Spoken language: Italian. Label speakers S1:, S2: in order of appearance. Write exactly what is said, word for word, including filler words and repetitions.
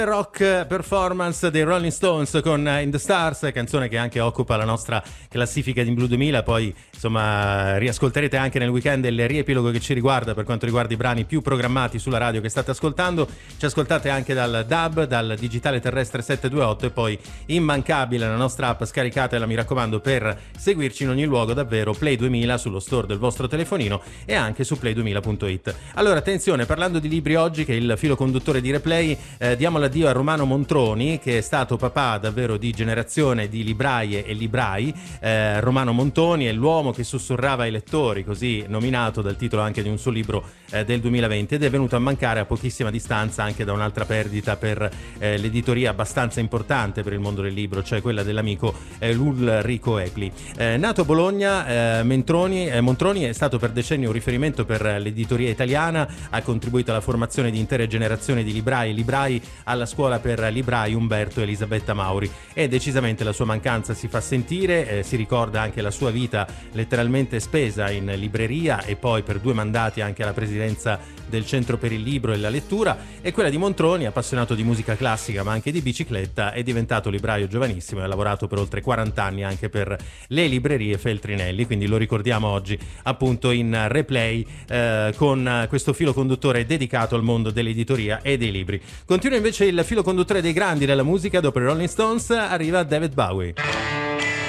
S1: Rock performance dei Rolling Stones con In the Stars, canzone che anche occupa la nostra classifica di Blue duemila. Poi insomma riascolterete anche nel weekend il riepilogo che ci riguarda per quanto riguarda i brani più programmati sulla radio che state ascoltando. Ci ascoltate anche dal D A B, dal digitale terrestre settecentoventotto, e poi immancabile la nostra app, scaricatela mi raccomando per seguirci in ogni luogo davvero, Play duemila sullo store del vostro telefonino e anche su play duemila punto it. Allora attenzione, parlando di libri oggi, che è il filo conduttore di Replay, eh, diamo la addio a Romano Montroni, che è stato papà davvero di generazione di libraie e librai. eh, Romano Montoni è l'uomo che sussurrava ai lettori, così nominato dal titolo anche di un suo libro eh, del duemilaventi, ed è venuto a mancare a pochissima distanza anche da un'altra perdita per eh, l'editoria abbastanza importante per il mondo del libro, cioè quella dell'amico eh, Ulrico Egli. Eh, nato a Bologna, eh, Mentroni, eh, Montroni è stato per decenni un riferimento per l'editoria italiana, ha contribuito alla formazione di intere generazioni di librai e librai alla scuola per librai Umberto e Elisabetta Mauri, e decisamente la sua mancanza si fa sentire. Eh, si ricorda anche la sua vita letteralmente spesa in libreria e poi per due mandati anche alla presidenza del Centro per il Libro e la Lettura. E quella di Montroni, appassionato di musica classica ma anche di bicicletta, è diventato libraio giovanissimo e ha lavorato per oltre quaranta anni anche per le librerie Feltrinelli, quindi lo ricordiamo oggi appunto in Replay eh, con questo filo conduttore dedicato al mondo dell'editoria e dei libri. Continua invece il filo conduttore dei grandi della musica. Dopo i Rolling Stones arriva David Bowie.